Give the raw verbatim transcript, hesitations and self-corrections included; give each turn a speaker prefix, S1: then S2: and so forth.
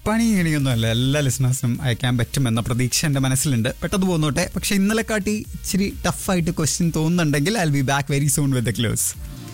S1: പണി ഇണിയൊന്നുമല്ല, എല്ലാ ലിസണേഴ്സിനും അയക്കാൻ പറ്റുമെന്ന പ്രതീക്ഷ എൻ്റെ മനസ്സിലുണ്ട്. പെട്ടെന്ന് പോന്നോട്ടെ. പക്ഷെ ഇന്നലെ കാട്ടി ഇച്ചിരി ടഫായിട്ട് ക്വസ്റ്റ്യൻ തോന്നുന്നുണ്ടെങ്കിൽ I will be back very soon with the close.